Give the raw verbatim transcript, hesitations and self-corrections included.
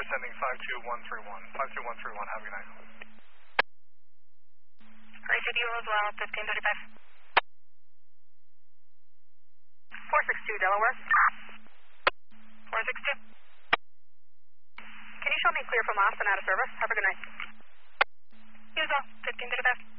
descending five two one three one. five two one three one, have a good night. R C D as well, fifteen thirty-five. four six two, Delaware. four six two. Can you show me clear from Austin out of service? Have a good night. You as well, fifteen thirty-five.